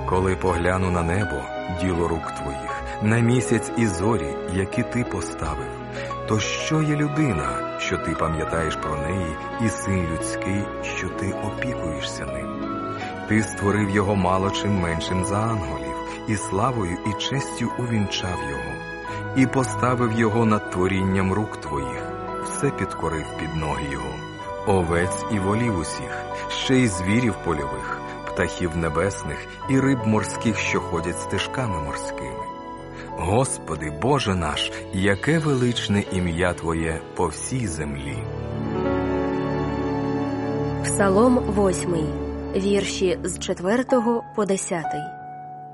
Коли погляну на небо, діло рук твоїх, на місяць і зорі, які ти поставив, то що є людина, що ти пам'ятаєш про неї, і син людський, що ти опікуєшся ним? Ти створив його мало чим меншим за ангелів, і славою і честю увінчав його, і поставив його над творінням рук твоїх, все підкорив під ноги його, овець і волів усіх, ще й звірів польових, птахів небесних і риб морських, що ходять стежками морськими. Господи, Боже наш, яке величне ім'я Твоє по всій землі. Псалом 8, вірші з 4 по 10.